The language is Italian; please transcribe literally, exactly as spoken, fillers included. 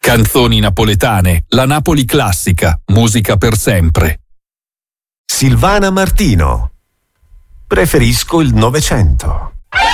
Canzoni napoletane, la Napoli classica, musica per sempre. Silvana Martino. Preferisco il Novecento.